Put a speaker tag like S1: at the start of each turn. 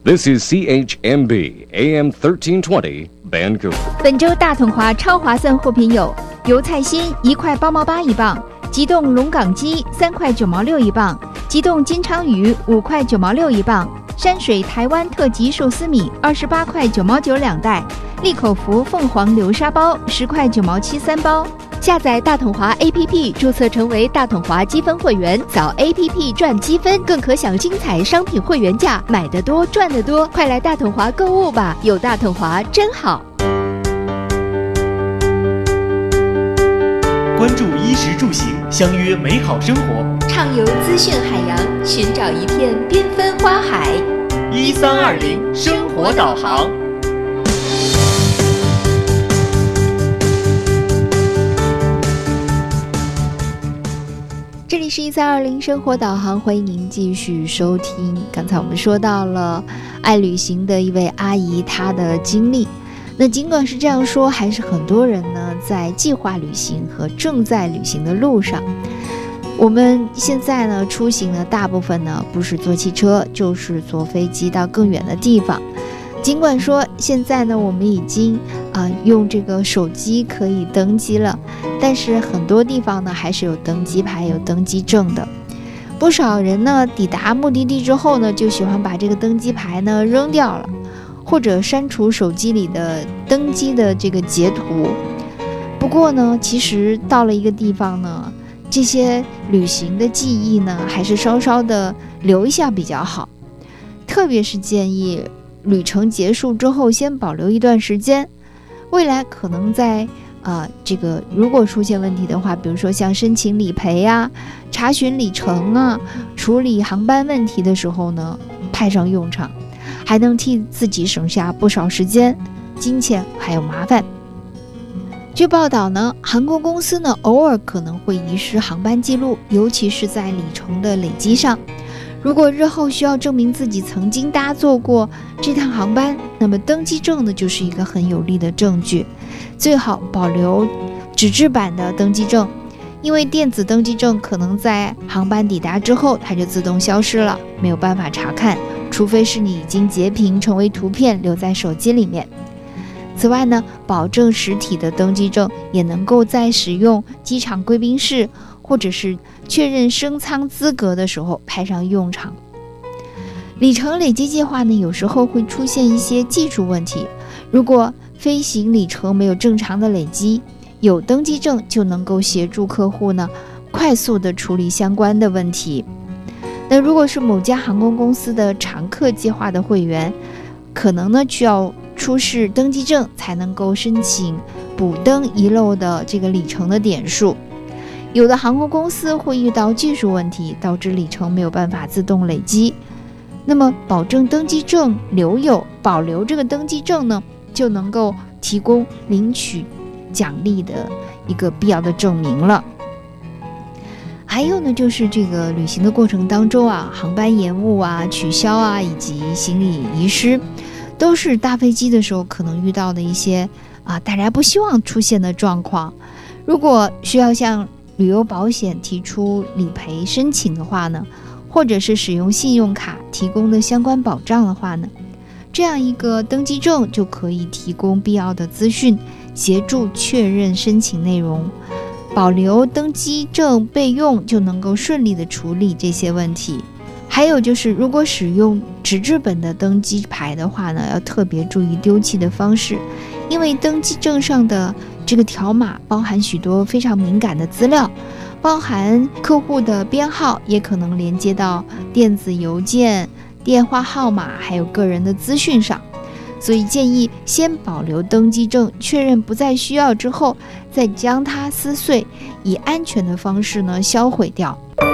S1: This is CHMB AM 1320 Vancouver。
S2: 本周大统华超划算货品有：油菜心1块8毛8一磅，急冻龙岗鸡3块9毛6一磅，急冻金鲳鱼5块9毛6一磅，山水台湾特级寿司米28块9毛9两袋，利口福凤凰流沙包10块9毛73包。下载大统华 APP， 注册成为大统华积分会员，扫 APP 赚积分，更可享精彩商品会员价，买得多赚得多，快来大统华购物吧！有大统华真好。
S3: 关注衣食住行，相约美好生活，
S2: 畅游资讯海洋，寻找一片缤纷花海。
S3: 1320生活导航。
S2: 这里是1320生活导航，欢迎您继续收听。刚才我们说到了爱旅行的一位阿姨，她的经历。那尽管是这样说，还是很多人呢在计划旅行和正在旅行的路上。我们现在呢出行呢，大部分呢不是坐汽车，就是坐飞机到更远的地方。尽管说现在呢我们已经用这个手机可以登机了，但是很多地方呢还是有登机牌有登机证的。不少人呢抵达目的地之后呢，就喜欢把这个登机牌呢扔掉了，或者删除手机里的登机的这个截图。不过呢，其实到了一个地方呢，这些旅行的记忆呢还是稍稍的留一下比较好，特别是建议旅程结束之后先保留一段时间，未来可能在这个如果出现问题的话，比如说像申请理赔啊、查询里程啊、处理航班问题的时候呢，派上用场，还能替自己省下不少时间、金钱还有麻烦。据报道呢，航空公司呢偶尔可能会遗失航班记录，尤其是在里程的累积上。如果日后需要证明自己曾经搭坐过这趟航班，那么登机证呢就是一个很有力的证据。最好保留纸质版的登机证，因为电子登机证可能在航班抵达之后它就自动消失了，没有办法查看，除非是你已经截屏成为图片留在手机里面。此外呢，保证实体的登机证也能够在使用机场贵宾室或者是确认升舱资格的时候派上用场。里程累积计划呢，有时候会出现一些技术问题，如果飞行里程没有正常的累积，有登机证就能够协助客户呢快速的处理相关的问题。那如果是某家航空公司的常客计划的会员，可能呢需要出示登机证才能够申请补登遗漏的这个里程的点数。有的航空公司会遇到技术问题，导致里程没有办法自动累积。那么保证登机证保留这个登机证呢，就能够提供领取奖励的一个必要的证明了。还有呢，就是这个旅行的过程当中航班延误取消以及行李遗失，都是搭飞机的时候可能遇到的一些大家不希望出现的状况。如果需要向旅游保险提出理赔申请的话呢，或者是使用信用卡提供的相关保障的话呢，这样一个登机证就可以提供必要的资讯，协助确认申请内容。保留登机证备用，就能够顺利的处理这些问题。还有就是，如果使用纸质本的登机牌的话呢，要特别注意丢弃的方式，因为登机证上的这个条码包含许多非常敏感的资料，包含客户的编号，也可能连接到电子邮件、电话号码，还有个人的资讯上。所以建议先保留登机证，确认不再需要之后，再将它撕碎，以安全的方式呢销毁掉。